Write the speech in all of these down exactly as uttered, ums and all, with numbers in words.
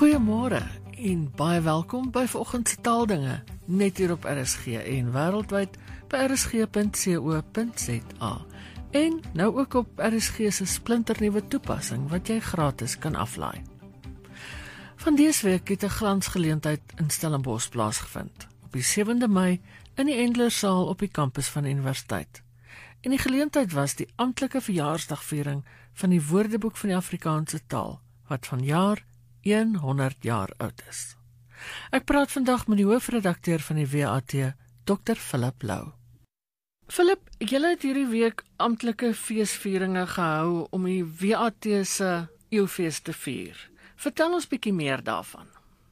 Goeiemôre en baie welkom by vanoggend se taaldinge, net hier op R S G en wêreldwyd by r s g punt co punt z a. En nou ook op R S G se splinternuwe toepassing wat jy gratis kan aflaai. Van dese week het 'n glansgeleentheid in Stellenbosch plaasgevind, op die sewende Mei in die Endlersaal op die kampus van die universiteit. En die geleentheid was die amptelike verjaarsdagviering van die Woordeboek van die Afrikaanse taal, wat vanjaar honderd jaar oud is. Ek praat vandag met die hoofredakteur van die W A T, dokter Philip Lou. Philip, julle het hierdie week amptelike feesvieringe gehou om die W A T se eeufees te vier. Vertel ons bietjie meer daarvan.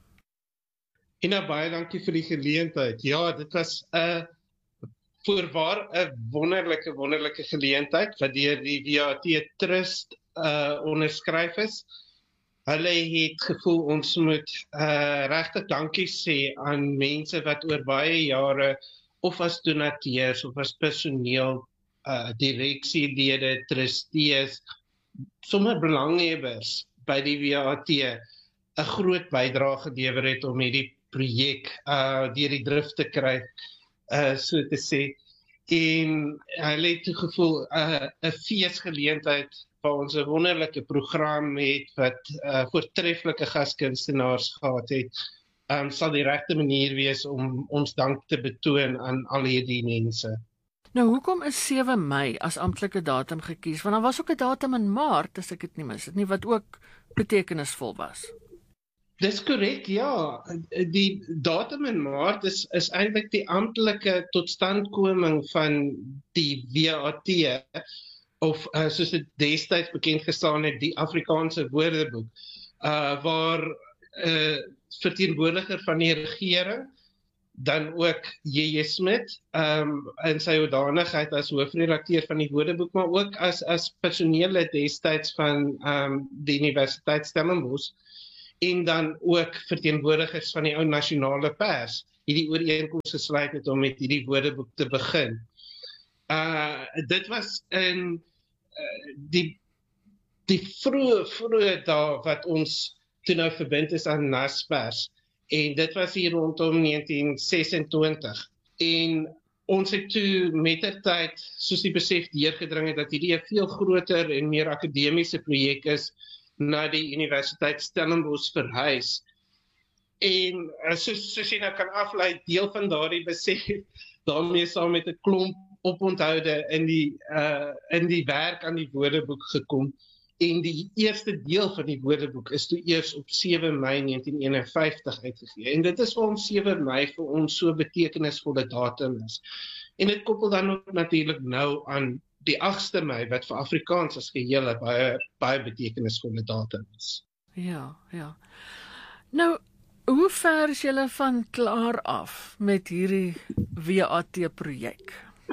Ina, baie dankie vir die geleentheid. Ja, dit was 'n uh, voorwaar 'n wonderlike, wonderlike geleentheid wat deur die W A T Trust uh, onderskryf is. Hulle het gevoel ons moet uh, regtig dankie sê aan mense wat oor baie jare of as donateurs of as personeel, uh, direksielede, trustees, sommer belanghebbers by die W A T 'n groot bydrae gelewer het om hierdie projek uh, deur die drif te kry, uh, so te sê. En hulle het gevoel 'n uh, feesgeleentheid waar ons 'n wonderlike program het wat uh, voortreffelike gaskunstenaars gehad het, um, sal die regte manier wees om ons dank te betoon aan al hierdie mense. Nou, hoekom is sewe Mei as amptelike datum gekies? Want daar was ook 'n datum in Maart, as ek dit nie mis het nie, wat ook betekenisvol was. Dis korrek, ja. Die datum in Maart is, is eintlik die amptelike totstandkoming van die W A T, of uh, soos dit destyds bekend gestaan het, die Afrikaanse Woordeboek, uh, waar 'n uh, verteenwoordiger van die regering, dan ook J J Smit, um, in sy hoedanigheid as hoofredakteur van die Woordeboek, maar ook as, as personele destyds van um, die Universiteit Stellenbosch, en dan ook verteenwoordigers van die ou nasionale pers, hierdie ooreenkoms gesluit het om met hierdie Woordeboek te begin. Uh, dit was in uh, die, die vroeë, vroeë dae wat ons toe nou verbind is aan Naspers, en dit was hier rondom negentien sesentwintig, en ons het toe mettertyd, soos die besef deurgedring het, dat hierdie 'n veel groter en meer akademiese projek is, na die Universiteit Stellenbosch verhuis. En soos, soos jy nou kan aflei, deel van daardie besef, daarmee saam met 'n klomp oponthoude in die, uh, in die werk aan die Woordeboek gekom. En die eerste deel van die Woordeboek is toe eers op sewe Mei negentien eenenvyftig uitgegee. En dit is waarom sewe Mei vir ons so betekenisvolle datum is. En dit koppel dan ook natuurlik nou aan die agste Mei, wat vir Afrikaans as geheel 'n baie, baie betekenisvolle datum is. Ja, ja. Nou, hoe ver is julle van klaar af met hierdie W A T-projek?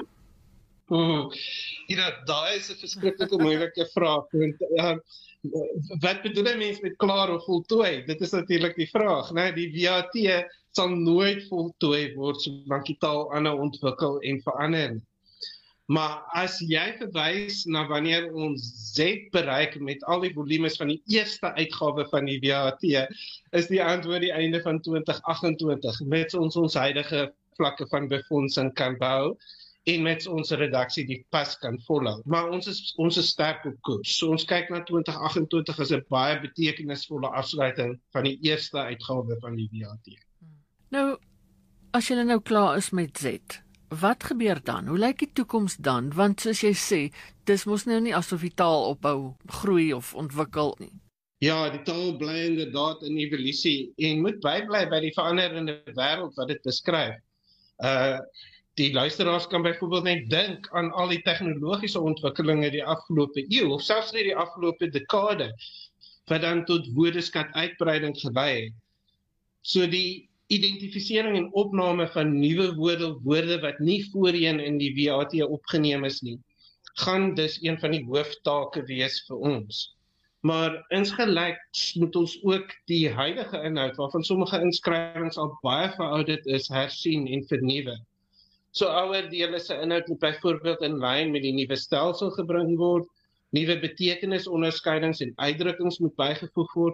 Hmm. Ja, daai is 'n verskriklike moeilike vraag. Want, uh, wat bedoel 'n mens met klaar of voltooi? Dit is natuurlik die vraag, né? Die W A T sal nooit voltooi word solank die taal aanhou ontwikkel en verander. Maar as jy verwys na wanneer ons Z bereik met al die volumes van die eerste uitgawe van die W A T, is die antwoord die einde van twintig agt-en-twintig, met ons ons huidige vlakke van befondsing kan bou, en met ons redaksie die pas kan volhou. Maar ons is, ons is sterk op koers. So ons kyk na twintig agt-en-twintig as 'n baie betekenisvolle afsluiting van die eerste uitgawe van die W A T. Nou, as jy nou klaar is met Z, wat gebeur dan? Hoe lyk die toekoms dan? Want soos jy sê, dis mos nou nie asof die taal ophou groei of ontwikkel nie. Ja, die taal bly inderdaad in evolusie en moet bybly by die veranderende wêreld wat dit beskryf. Uh, die luisteraars kan byvoorbeeld net dink aan al die tegnologiese ontwikkelinge die afgelope eeu, of selfs net die afgelope dekade, wat dan tot woordeskat uitbreiding gelei het. So die identifisering en opname van nuwe woorde, woorde wat nie voorheen in die W A T opgeneem is nie, gaan dus een van die hooftake wees vir ons. Maar insgelyks moet ons ook die huidige inhoud, waarvan sommige inskrywings al baie verouderd is, hersien en vernuwe. So ouer dele se inhoud moet byvoorbeeld in lyn met die nuwe stelsel gebring word, nuwe betekenisonderskeidings en uitdrukkings moet bygevoeg word,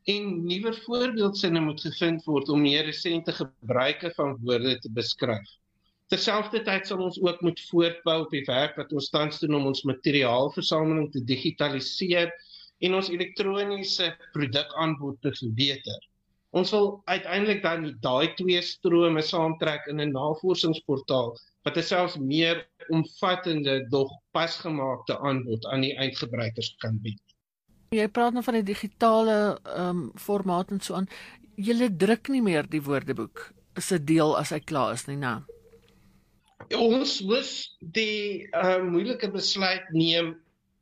en nuwe voorbeeldsinne moet gevind word om meer resente gebruike van woorde te beskryf. Terselfdertyd sal ons ook moet voortbou op die werk wat ons tans doen om ons materiaalversameling te digitaliseer en ons elektroniese produkaanbod te verbeter. Ons wil uiteindelik dan die daai twee strome saamtrek in 'n navorsingsportaal wat 'n selfs meer omvattende, dog pasgemaakte aanbod aan die eindgebruikers kan bied. Jy praat nou van die digitale um, formaat en so aan. Julle druk nie meer die woordeboek se deel as hy klaar is nie, nou. Ons moes die uh, moeilike besluit neem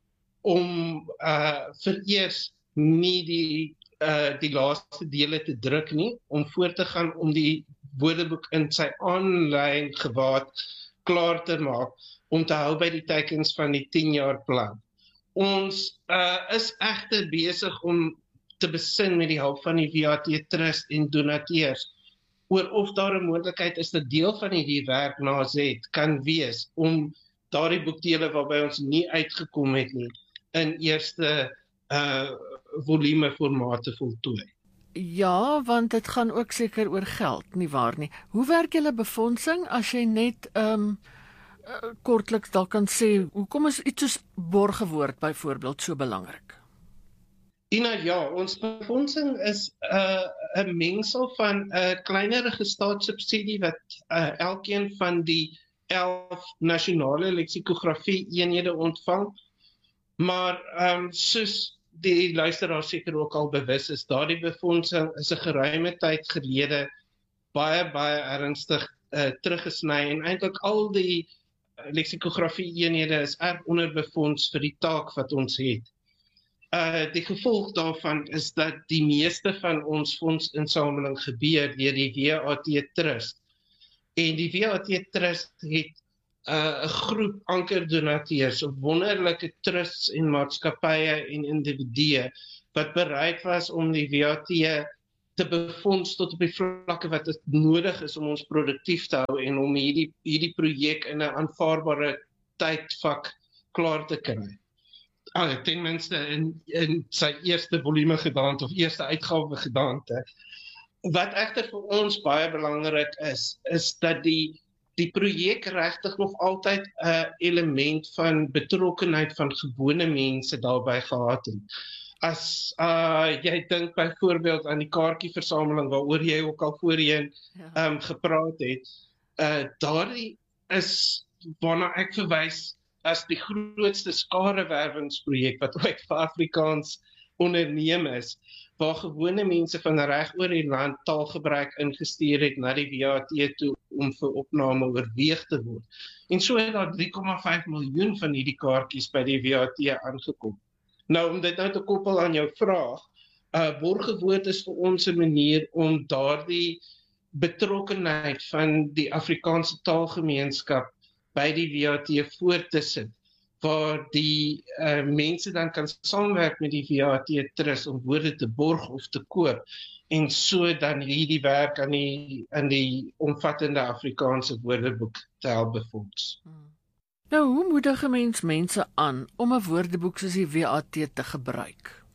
om uh, vereers nie die uh, die laaste dele te druk nie, om voort te gaan om die woordeboek in sy aanlyn gewaad klaar te maak, om te hou by die teikens van die tien jaar plan. Ons uh, is egter besig om te besin met die hulp van die V A T Trust en donateurs oor of daar 'n moontlikheid is dat deel van hierdie werk na Z kan wees om daardie boekdele waarby ons nie uitgekom het nie in eerste uh, volume formate voltooi. Ja, want dit gaan ook seker oor geld, nie waar nie. Hoe werk julle befondsing as jy net um, uh, kortliks dalk kan sê, hoekom is iets soos borgewoord byvoorbeeld so belangrik? Ina, ja, ons befondsing is 'n uh, 'n mengsel van 'n uh, kleinerige staatssubsidie wat uh, elkeen van die elf nasionale leksikografie eenhede ontvang, maar um, soos die luisteraar seker ook al bewus is, daardie befondsing is 'n geruime tyd gelede baie baie ernstig uh, teruggesny en eintlik al die uh, leksikografie eenhede is erg onderbefonds vir die taak wat ons het. Uh, die gevolg daarvan is dat die meeste van ons fondsinsameling gebeur deur die V A T Trust. En die V A T Trust het 'n uh, groep ankerdonateurs, wonderlike trusts en maatskappye en individue wat bereid was om die V A T te befonds tot op die vlakke wat dit nodig is om ons produktief te hou en om hierdie hierdie projek in 'n aanvaarbare tydvak klaar te kry. Ah, ten minste in, in sy eerste volume gedaante of eerste uitgawe gedaante. Wat egter vir ons baie belangrik is, is dat die die projek regtig nog altyd 'n uh, element van betrokkenheid van gewone mense daarbey gehad het. As uh, jy dink byvoorbeeld aan die kaartjieversameling waaroor jy ook al voorheen ja. um, gepraat het, uh, daardie is waarna ek verwys as die grootste skarewerwingsprojek wat ooit vir Afrikaans onderneem is, waar gewone mense van reg oor die land taalgebruik ingestuur het na die V A T toe om vir opname oorweeg te word. En so het daar drie komma vyf miljoen van hierdie kaartjies by die V A T aangekom. Nou, om dit nou te koppel aan jou vraag, uh, borgewoord is vir ons 'n manier om daardie betrokkenheid van die Afrikaanse taalgemeenskap by die V A T voort te sit, waar die uh, mense dan kan saamwerk met die V A T Trust om woorde te borg of te koop en so dan hierdie werk aan die, aan die omvattende Afrikaanse woordeboek te help befonds. Hmm. Nou, hoe moedig 'n mens mense aan om 'n woordeboek soos die V A T te gebruik?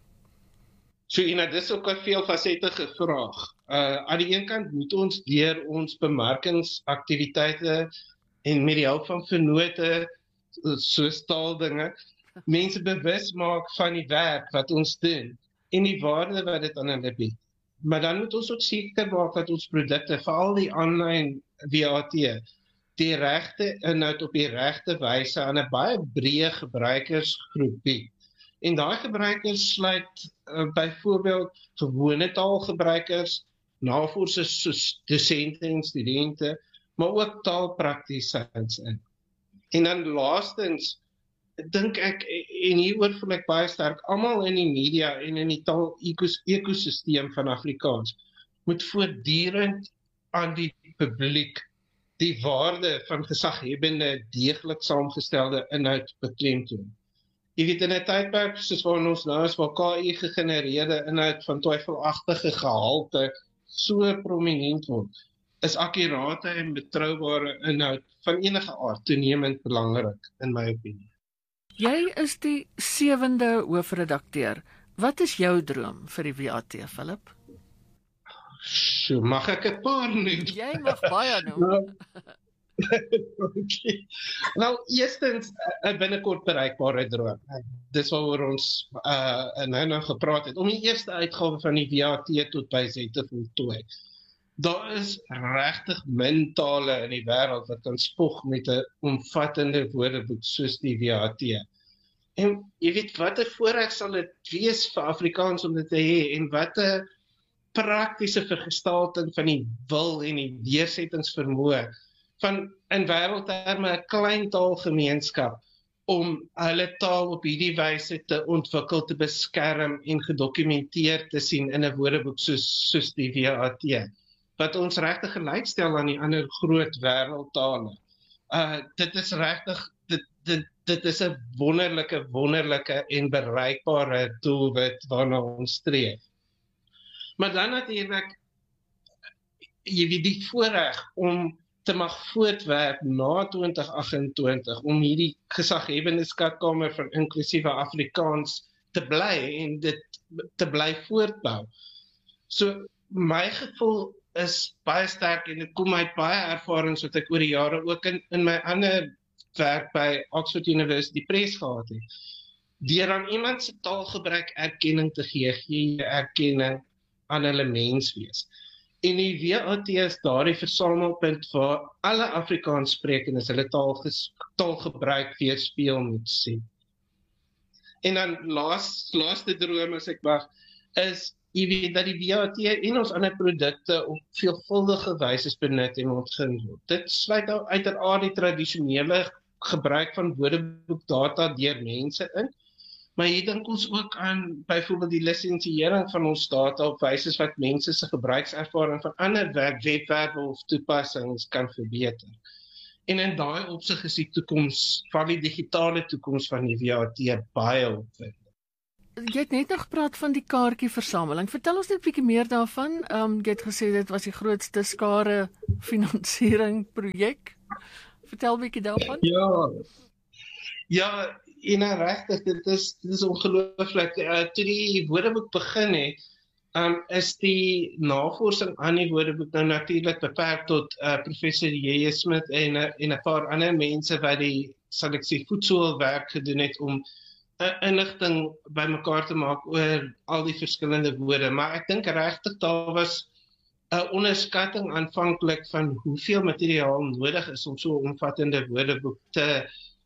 So, Ina, dis ook 'n veelfasettige vraag. Uh, aan die een kant moet ons deur ons bemarkingsaktiwiteite en met die hulp van vennote, soos taaldinge, mense bewus maak van die werk wat ons doen en die waarde wat dit aan hulle bied. Maar dan moet ons ook seker maak dat ons produkte, veral die aanlyn V A T, die regte inhoud op die regte wyse aan 'n baie breë gebruikersgroep bied. En daai gebruikers sluit uh, byvoorbeeld gewone taalgebruikers, navorsers soos dosente en studente, maar ook taalpraktisyns in. En dan laastens, dink ek, en hieroor voel ek baie sterk, almal in die media en in die taal ekosisteem van Afrikaans moet voortdurend aan die publiek die waarde van gesaghebende, deeglik saamgestelde inhoud beklemtoon. Jy weet, in 'n tydperk soos waarin ons nou is, waar K I gegenereerde inhoud van twyfelagtige gehalte so prominent word, is akkurate en betroubare inhoud van enige aard toenemend belangrik, in my opinie. Jy is die sewende hoofredakteur. Wat is jou droom vir die W A T, Philip? So, mag ek 'n paar noem? Jy mag baie noem. Nou, okay. Wel, eerstens, 'n binnekort bereikbare droom. Dis waaroor ons uh, nou nou gepraat het, om die eerste uitgawe van die W A T tot by Z te voltooi. Daar is regtig min tale in die wêreld wat kan spog met 'n omvattende woordeboek soos die W A T. En jy weet, wat 'n voorreg sal dit wees vir Afrikaans om dit te hê, en wat 'n praktiese vergestalting van die wil en die deursettingsvermoë van in wêreldterme 'n klein taalgemeenskap om hulle taal op hierdie wyse te ontwikkel, te beskerm en gedokumenteer te sien in 'n woordeboek soos, soos die W A T, wat ons regtig gelykstel aan die ander groot wêreldtale. Uh, dit is regtig, dit, dit, dit is 'n wonderlike, wonderlike en bereikbare doelwit waarna ons streef. Maar dan natuurlik, jy weet, die voorreg om te mag voortwerk na twintig agt-en-twintig, om hierdie gesaghebende skatkamer van inklusiewe Afrikaans te bly en dit te bly voortbou. So, my gevoel is baie sterk, en dit kom uit baie ervarings wat ek oor die jare ook in, in my ander werk by Oxford University Press gehad het. Deur aan iemand se taalgebruik erkenning te gee, gee jy erkenning aan hulle menswees. En die W A T is daardie versamelpunt waar alle Afrikaans sprekendes hulle taal taalgebruik weerspieël moet sien. En dan laas, laaste droom, as ek mag, is jy weet dat die W A T en ons ander produkte op veelvuldige wyse benut en ontgin word. Dit sluit nou uiteraard die tradisionele gebruik van woordeboekdata deur mense in, maar hier dink ons ook aan byvoorbeeld die lisensiering van ons data op wyse wat mense se gebruikservaring van ander webwerwe of toepassings kan verbeter. En in daai opsig is die toekoms, van die digitale toekoms van die W A T baie opwindend. Jy het net nog gepraat van die kaartjieversameling. Vertel ons net 'n bietjie meer daarvan. Um, jy het gesê dit was die grootste skare finansiering projek. Vertel 'n bietjie daarvan. Ja, ja, en regtig, dit is, dit is ongelooflik. Uh, toe die woordeboek begin het, um, is die navorsing aan die woordeboek nou natuurlik beperk tot uh, professor J J Smith en, uh, en 'n paar ander mense wat die, sal ek sê, voedselwerk gedoen het om inligting bymekaar te maak oor al die verskillende woorde, maar ek dink regtig daar was 'n onderskatting aanvanklik van hoeveel materiaal nodig is om so 'n omvattende woordeboek te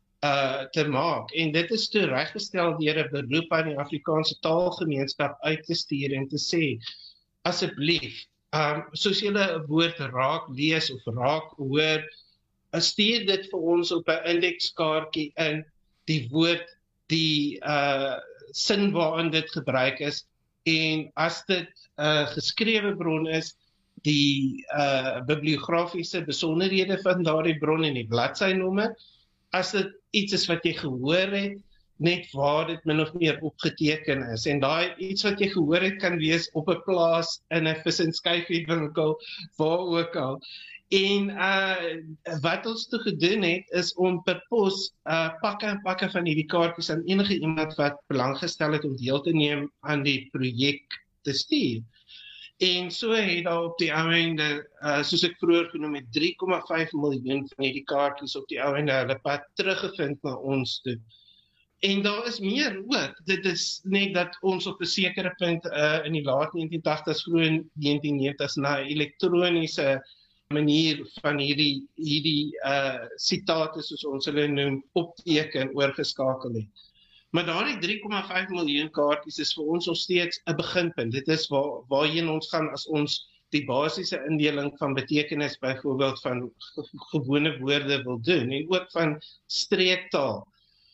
uh, te maak. En dit is toe reggestel deur 'n beroep aan die Afrikaanse taalgemeenskap uit te stuur en te sê, asseblief, um, soos julle 'n woord raak lees of raak hoor, stuur dit vir ons op 'n indekskaartjie in, die woord, die uh, sin waarin dit gebruik is, en as dit 'n uh, geskrewe bron is, die uh, bibliografiese besonderhede van daardie bron en die bladsynommer, as dit iets is wat jy gehoor het, net waar dit min of meer opgeteken is, en daai iets wat jy gehoor het kan wees op 'n plaas, in 'n vis en skyfiewinkel, waar ook al. En uh, wat ons toe gedoen het, is om per pos uh, pakke en pakke van hierdie kaartjies aan enige iemand wat belang gestel het om deel te neem aan die projek te stuur. En so het daar op die ou einde, uh, soos ek vroeër genoem het, drie komma vyf miljoen van hierdie kaartjies op die ou einde hulle pad teruggevind na ons toe. En daar is meer ook. Dit is net dat ons op 'n sekere punt uh, in die laat negentien tagtigs, vroeg negentien negentigs na 'n elektroniese manier van hierdie hierdie uh, sitate, soos ons hulle noem, opteken oorgeskakel het. Maar daardie drie komma vyf miljoen kaartjies is vir ons nog steeds 'n beginpunt. Dit is waar, waarheen ons gaan as ons die basiese indeling van betekenis byvoorbeeld van gewone woorde wil doen, en ook van streektaal.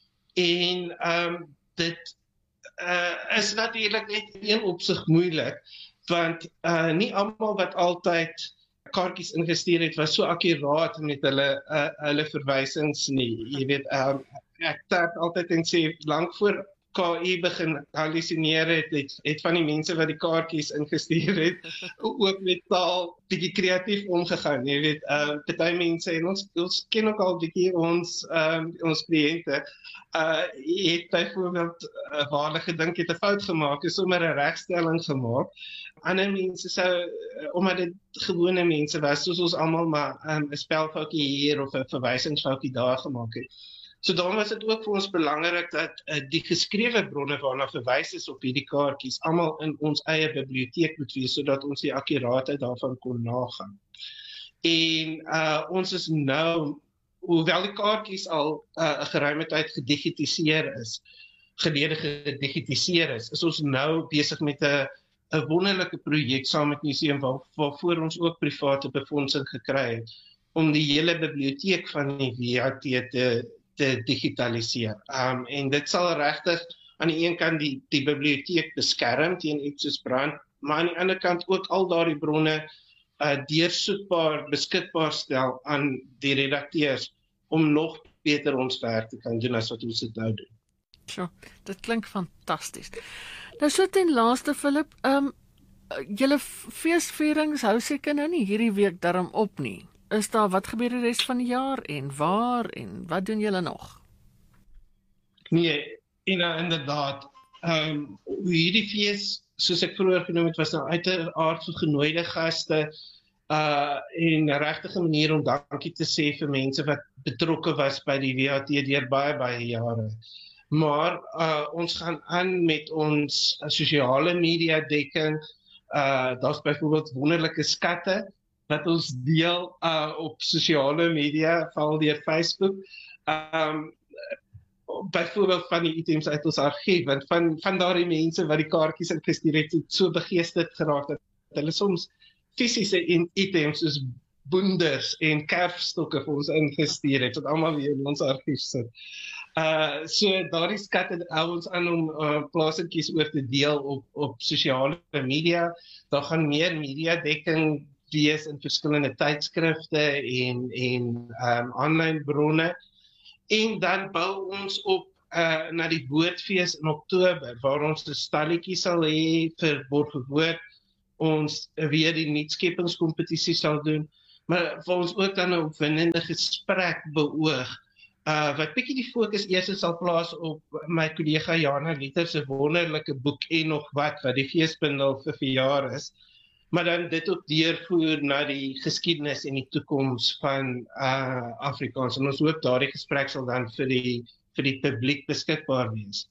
En um, dit uh, is natuurlik net in een opsig moeilik, want uh, nie almal wat altyd kaartjies ingestuur het, was so akkuraat met hulle uh, hulle verwysings nie. Jy weet, um, ek tap altyd en sê, lank voor K U begin hallusineer het, het, het van die mense wat die kaartjies ingestuur het, ook met taal bietjie kreatief omgegaan. Jy weet, uh, party mense, en ons, ons ken ook al bietjie ons, um, ons kliënte, uh, het byvoorbeeld uh, waar hulle gedink het 'n fout gemaak, is sommer 'n regstelling gemaak. Ander mense sou, uh, omdat dit gewone mense was, soos ons almal maar um, 'n spelfoutjie hier of 'n verwysingsfoutjie daar gemaak het. So daarom was dit ook vir ons belangrik dat uh, die geskrewe bronne waarna verwys is op hierdie kaartjies almal in ons eie biblioteek moet wees, sodat ons die akkuraatheid daarvan kon nagaan. En uh, ons is nou, hoewel die kaartjies al 'n uh, geruime tyd gedigitiseer is, gelede gedigitiseer is, is ons nou besig met 'n 'n wonderlike projek saam met Museum waar, waarvoor ons ook private befondsing gekry het, om die hele biblioteek van die W A T te te digitaliseer. Um, en dit sal regtig aan die een kant die, die biblioteek beskerm teen iets soos brand, maar aan die ander kant ook al daardie bronne uh, deursoekbaar, beskikbaar stel aan die redakteurs om nog beter ons werk te kan doen as wat ons dit nou doen. So, dit klink fantasties. Nou so ten laaste, Philip, um, julle feesvierings hou seker nou nie hierdie week daarom op nie. Is daar, wat gebeur die res van die jaar en waar en wat doen julle nog? Nee, en uh, inderdaad, um, hierdie fees, soos ek vroeër genoem het, was nou uiteraard vir genooide gaste uh, en 'n regtige manier om dankie te sê vir mense wat betrokke was by die W A T deur baie, baie jare. Maar uh, ons gaan aan met ons uh, sosiale media dekking, uh, daar's byvoorbeeld wonderlike skatte, wat ons deel uh, op sosiale media, veral deur Facebook. Um, byvoorbeeld van die items uit ons argief, want van, van daardie mense wat die kaartjies ingestuur het, het so begeesterd geraak dat hulle soms fisiese items soos boenders en kerfstokke vir ons ingestuur het, wat almal weer in ons argief sit. Uh, so daardie skatte hou ons aan om uh, plaasetjies oor te deel op, op sosiale media. Daar gaan meer media dekking wees in verskillende tydskrifte en, en um, online bronne. En dan bou ons op uh, na die woordfees in Oktober, waar ons 'n stalletjie sal hê vir Borgewoord, ons weer die nuutskeppingskompetisie sal doen, maar waar ons ook dan 'n opwindende gesprek beoog, uh, wat bietjie die fokus eers sal plaas op my kollega Jana Liter se wonderlike boek En nog wat, wat die feesbundel vir verjaar is, maar dan dit ook deurvoer na die geskiedenis en die toekoms van uh, Afrikaans. En ons hoop daardie gesprek sal dan vir die, vir die publiek beskikbaar wees.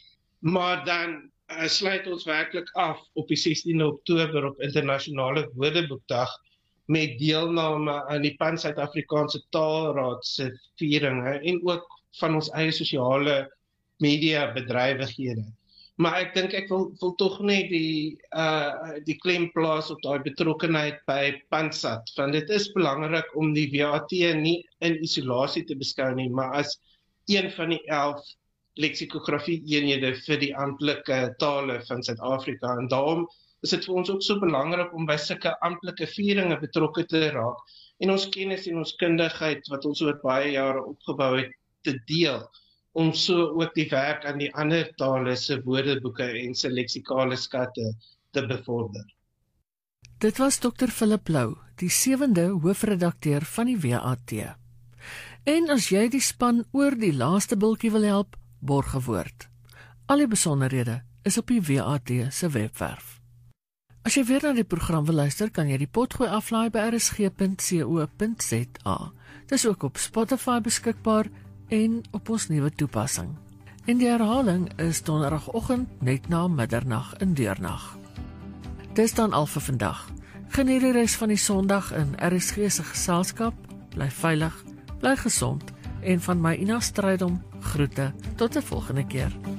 Maar dan uh, sluit ons werklik af op die sestiende Oktober op Internasionale Woordeboekdag met deelname aan die Pan-Suid-Afrikaanse Taalraad se vieringe en ook van ons eie sosiale media bedrywighede. Maar ek dink ek wil, wil tog net die, uh, die klem plaas op daai betrokkenheid by Pansat, want dit is belangrik om die W A T nie in isolasie te beskou nie, maar as een van die elf leksikografie-eenhede vir die amptelike tale van Suid-Afrika. En daarom is dit vir ons ook so belangrik om by sulke amptelike vieringe betrokke te raak en ons kennis en ons kundigheid wat ons oor baie jare opgebou het te deel, om so ook die werk aan die ander tale se woordeboeke en se leksikale skatte te bevorder. Dit was dokter Philip Lou, die sewende hoofredakteur van die W A T. En as jy die span oor die laaste bultjie wil help, Borgewoord. Al die besonderhede is op die W A T se webwerf. As jy weer na die program wil luister, kan jy die potgooi aflaai by r s g punt co punt z a. Dis ook op Spotify beskikbaar en op ons nuwe toepassing. En die herhaling is donderdagoggend net na middernag in deurnag. Dis dan al vir vandag. Geniet die res van die Sondag in R S G se geselskap. Bly veilig, bly gesond en van my Ina Strydom groete tot 'n volgende keer.